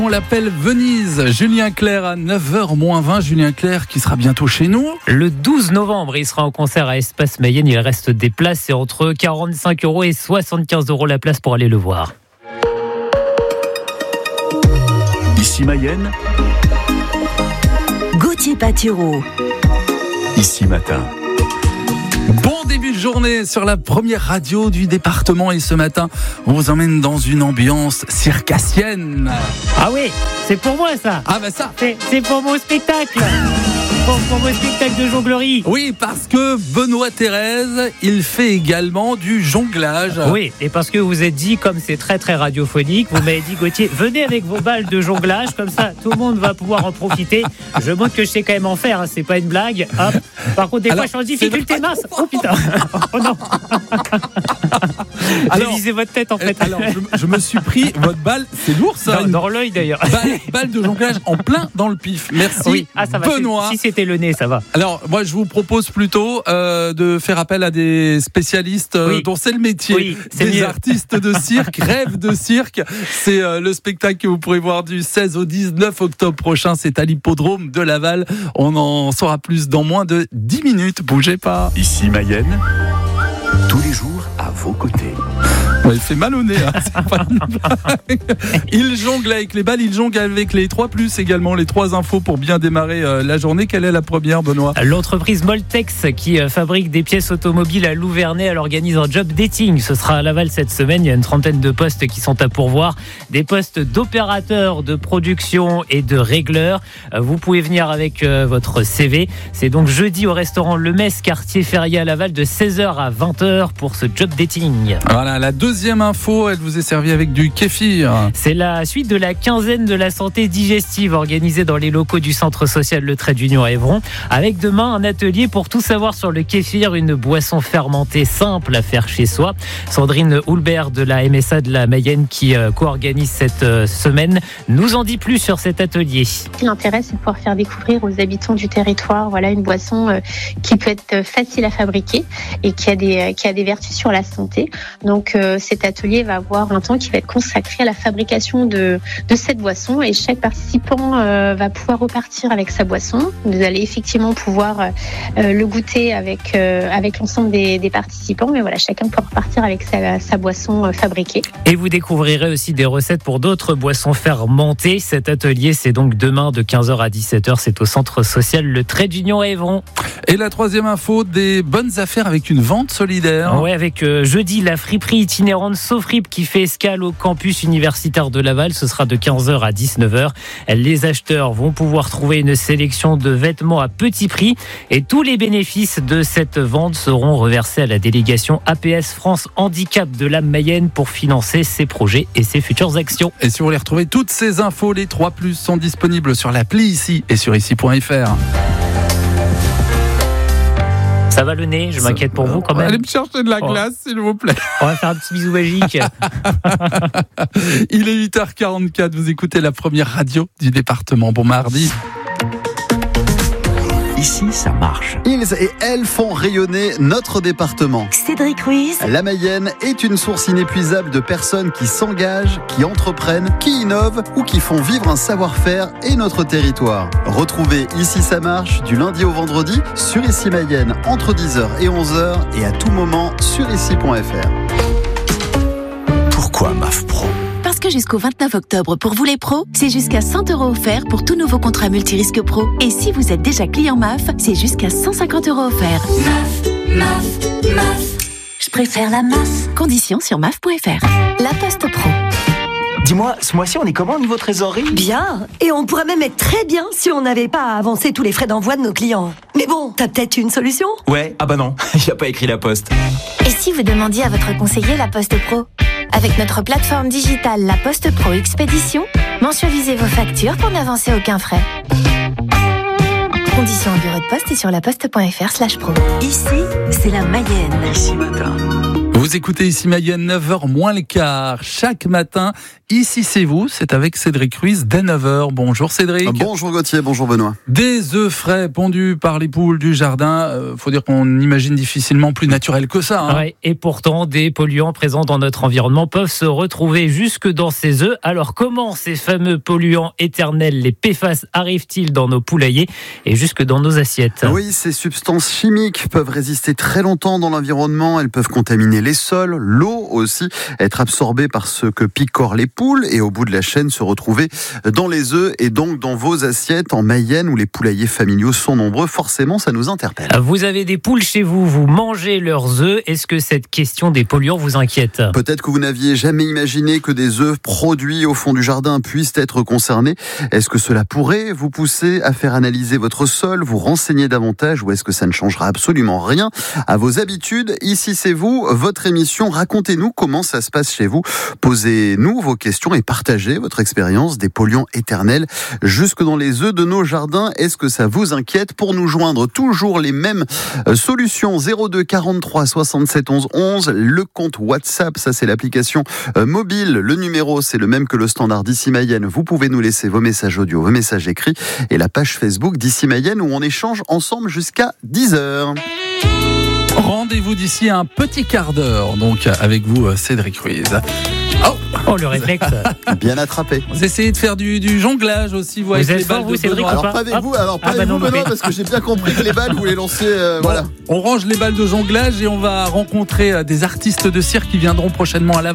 On l'appelle Venise. Julien Clerc à 9h-20. Julien Clerc qui sera bientôt chez nous. Le 12 novembre, il sera en concert à Espace Mayenne. Il reste des places. C'est entre 45 € et 75 € la place pour aller le voir. Ici Mayenne. Gauthier Patireau. Ici Matin. Bon début de journée sur la première radio du département et ce matin, on vous emmène dans une ambiance circassienne. Ah oui, c'est pour moi ça. Ah bah ça. C'est pour mon spectacle. Pour mon spectacle de jonglerie. Oui, parce que Benoît Thérèse, il fait également du jonglage. Oui, et parce que vous vous êtes dit, comme c'est très très radiophonique, vous m'avez dit, Gauthier, venez avec vos balles de jonglage, comme ça tout le monde va pouvoir en profiter. Je montre que je sais quand même en faire, hein, c'est pas une blague. Hop. Par contre, des fois je suis en difficulté mince. Oh putain. Oh non. J'ai visé votre tête en fait. Alors, je me suis pris votre balle, c'est lourd ça. Dans l'œil d'ailleurs. Balle de jonglage en plein dans le pif. Merci. Oui. Ah, ça va. Benoît. Si c'était le nez, ça va. Alors, moi, je vous propose plutôt de faire appel à des spécialistes dont c'est le métier. Oui, c'est des mieux. artistes de cirque, rêve de cirque. C'est le spectacle que vous pourrez voir du 16 au 19 octobre prochain. C'est à l'hippodrome de Laval. On en saura plus dans moins de 10 minutes. Bougez pas. Ici Mayenne. Tous les jours à vos côtés. Ouais, il fait mal au nez, hein. C'est pas une blague. Il jongle avec les balles, il jongle avec les 3+, également les 3 infos pour bien démarrer la journée. Quelle est la première, Benoît ? L'entreprise Moltex qui fabrique des pièces automobiles à Louvernay, elle organise un job dating. Ce sera à Laval cette semaine. Il y a une trentaine de postes qui sont à pourvoir. Des postes d'opérateurs de production et de régleurs. Vous pouvez venir avec votre CV. C'est donc jeudi au restaurant Le Metz, quartier Ferrier à Laval, de 16h à 20h pour ce job dating. Voilà, la deuxième info, elle vous est servie avec du kéfir. C'est la suite de la quinzaine de la santé digestive organisée dans les locaux du centre social Le Trait d'Union à Évron. Avec demain un atelier pour tout savoir sur le kéfir, une boisson fermentée simple à faire chez soi. Sandrine Houlbert de la MSA de la Mayenne qui co-organise cette semaine nous en dit plus sur cet atelier. L'intérêt, c'est de pouvoir faire découvrir aux habitants du territoire une boisson qui peut être facile à fabriquer et qui a des vertus sur la santé. Donc cet atelier va avoir un temps qui va être consacré à la fabrication de cette boisson et chaque participant va pouvoir repartir avec sa boisson. Vous allez effectivement pouvoir le goûter avec l'ensemble des participants, mais voilà, chacun peut repartir avec sa boisson fabriquée. Et vous découvrirez aussi des recettes pour d'autres boissons fermentées. Cet atelier, c'est donc demain de 15h à 17h. C'est au centre social Le Trait d'Union à Évron. Et la troisième info, des bonnes affaires avec une vente solidaire. Oui, avec jeudi la friperie itinérante Sofrip qui fait escale au campus universitaire de Laval. Ce sera de 15h à 19h. Les acheteurs vont pouvoir trouver une sélection de vêtements à petit prix et tous les bénéfices de cette vente seront reversés à la délégation APS France Handicap de la Mayenne pour financer ses projets et ses futures actions. Et si vous voulez retrouver toutes ces infos, les 3+ sont disponibles sur l'appli ici et sur ici.fr. Ça va le nez, je m'inquiète pour vous quand même. Allez me chercher de la glace, s'il vous plaît. On va faire un petit bisou magique. Il est 8h44, vous écoutez la première radio du département. Bon mardi. Ici, ça marche. Ils et elles font rayonner notre département. Cédric Ruiz. La Mayenne est une source inépuisable de personnes qui s'engagent, qui entreprennent, qui innovent ou qui font vivre un savoir-faire et notre territoire. Retrouvez Ici ça marche du lundi au vendredi sur Ici Mayenne entre 10h et 11h et à tout moment sur ici.fr. Pourquoi MAF Pro ? Parce que jusqu'au 29 octobre, pour vous les pros, c'est jusqu'à 100 € offerts pour tout nouveau contrat multirisque pro. Et si vous êtes déjà client MAF, c'est jusqu'à 150 € offerts. MAF. Je préfère la MAF. Conditions sur MAF.fr. La Poste Pro. Dis-moi, ce mois-ci, on est comment au niveau trésorerie ? Bien, et on pourrait même être très bien si on n'avait pas à avancer tous les frais d'envoi de nos clients. Mais bon, t'as peut-être une solution ? Ouais, ah bah non, il n'y a pas écrit la Poste. Et si vous demandiez à votre conseiller la Poste Pro ? Avec notre plateforme digitale La Poste Pro Expédition, mensualisez vos factures pour n'avancer aucun frais. Conditions en bureau de poste et sur laposte.fr/pro. Ici, c'est la Mayenne. Ici Matin. Vous écoutez ici Mayenne, 9h moins le quart. Chaque matin, ici c'est vous, c'est avec Cédric Ruiz dès 9h. Bonjour Cédric. Bonjour Gauthier, bonjour Benoît. Des œufs frais pondus par les poules du jardin, faut dire qu'on imagine difficilement plus naturel que ça. Hein. Ouais, et pourtant, des polluants présents dans notre environnement peuvent se retrouver jusque dans ces œufs. Alors comment ces fameux polluants éternels, les PFAS, arrivent-ils dans nos poulaillers et jusque dans nos assiettes ? Oui, ces substances chimiques peuvent résister très longtemps dans l'environnement, elles peuvent contaminer les sols, l'eau aussi, être absorbée par ce que picorent les poules et au bout de la chaîne se retrouver dans les œufs et donc dans vos assiettes en Mayenne où les poulaillers familiaux sont nombreux. Forcément, ça nous interpelle. Vous avez des poules chez vous, vous mangez leurs œufs. Est-ce que cette question des polluants vous inquiète ? Peut-être que vous n'aviez jamais imaginé que des œufs produits au fond du jardin puissent être concernés. Est-ce que cela pourrait vous pousser à faire analyser votre sol, vous renseigner davantage ou est-ce que ça ne changera absolument rien à vos habitudes ? Ici, c'est vous, votre émission. Racontez-nous comment ça se passe chez vous. Posez-nous vos questions et partagez votre expérience des polluants éternels jusque dans les œufs de nos jardins. Est-ce que ça vous inquiète ? Pour nous joindre, toujours les mêmes solutions. 02 43 67 11 11. Le compte WhatsApp, ça c'est l'application mobile. Le numéro, c'est le même que le standard d'Ici Mayenne. Vous pouvez nous laisser vos messages audio, vos messages écrits et la page Facebook d'Ici Mayenne où on échange ensemble jusqu'à 10h. Rendez-vous d'ici un petit quart d'heure, donc avec vous Cédric Ruiz. Oh, le réflexe. Bien attrapé. Vous essayez de faire du jonglage aussi, vous, avec les balles de Cédric, Benoît. Alors pas avec vous, Benoît, parce que j'ai bien compris que les balles, vous les lancez, voilà. On range les balles de jonglage et on va rencontrer des artistes de cirque qui viendront prochainement à la